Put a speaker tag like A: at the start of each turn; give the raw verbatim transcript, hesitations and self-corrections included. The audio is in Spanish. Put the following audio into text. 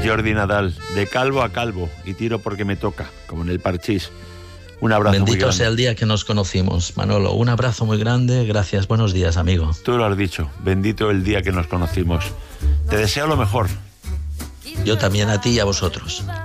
A: Jordi Nadal, de calvo a calvo, y tiro porque me toca, como en el parchís. Un abrazo muy
B: Bendito
A: grande.
B: sea el día que nos conocimos, Manolo. Un abrazo muy grande, gracias, buenos días, amigo.
A: Tú lo has dicho, bendito el día que nos conocimos. Te deseo lo mejor.
B: Yo también a ti y a vosotros.